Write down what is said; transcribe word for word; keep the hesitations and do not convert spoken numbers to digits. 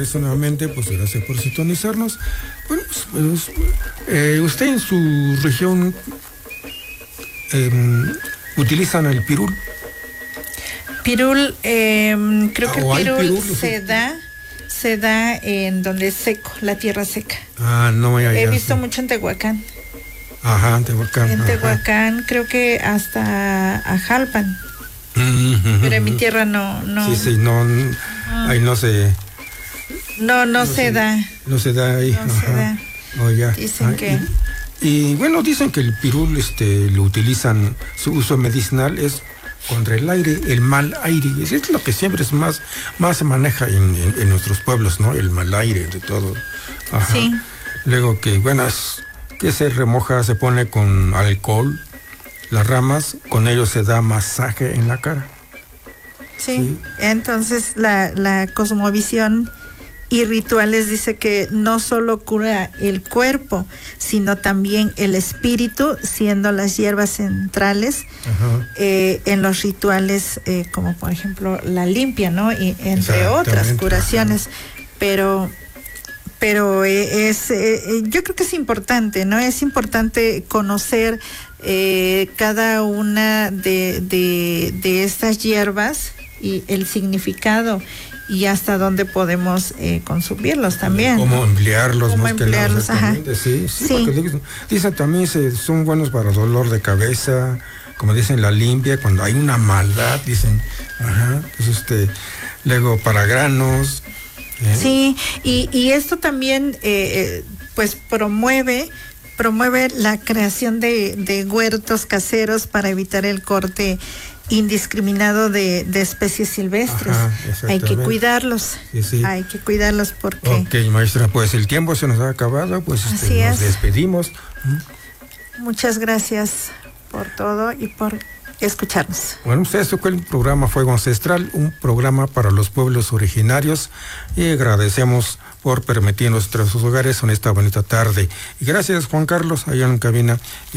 regreso nuevamente, pues gracias por sintonizarnos. Bueno, pues, pues eh, usted en su región eh, utilizan el pirul. Pirul, eh, creo Ah, que o hay pirul, pirul, se sí. da, se da en donde es seco, la tierra seca. Ah, no, ya, He ya, visto sí. mucho en Tehuacán. Ajá, en Tehuacán. En ajá. Tehuacán, creo que hasta Ajalpan. Mm, Pero en mi tierra no, no. Sí, sí, no, n- ahí no se, No, no, no se se- da. no se da ahí. No se ajá. da. Oh, ya. Dicen Ah, que- Y, y, bueno, dicen que el pirul este, lo utilizan, su uso medicinal es contra el aire, el mal aire. Es, es lo que siempre es más, más se maneja en, en, en nuestros pueblos, ¿no? El mal aire, de todo. Ajá. Sí. Luego que, bueno, es- que se remoja, se pone con alcohol, las ramas, con ello se da masaje en la cara. Sí. Sí. Entonces la, la cosmovisión y rituales dice que no solo cura el cuerpo, sino también el espíritu, siendo las hierbas centrales Ajá. eh, en los rituales, eh, como por ejemplo la limpia, ¿no? Y entre otras Exactamente, curaciones. Pero pero eh, es eh, eh, yo creo que es importante, ¿no? Es importante conocer eh, cada una de, de, de estas hierbas y el significado y hasta dónde podemos eh, consumirlos también. Cómo ¿no? emplearlos, Cómo más que nada, emplearlos, ajá. exactamente, sí, sí, Sí. porque dicen, dicen también se, son buenos para dolor de cabeza, como dicen la limpia, cuando hay una maldad, dicen, ajá, pues este, luego para granos. ¿eh? Sí, y, y esto también eh, pues promueve promueve la creación de, de huertos caseros para evitar el corte indiscriminado de, de especies silvestres. Ajá, Hay que exactamente. cuidarlos, Sí, sí. hay que cuidarlos porque Ok, maestra, pues el tiempo se nos ha acabado, pues este, Así nos es. despedimos. muchas gracias por todo y por escucharnos. Bueno, usted tocó el programa Fuego Ancestral, un programa para los pueblos originarios, y agradecemos por permitirnos entrar a sus hogares en esta bonita tarde. Y gracias, Juan Carlos, allá en cabina.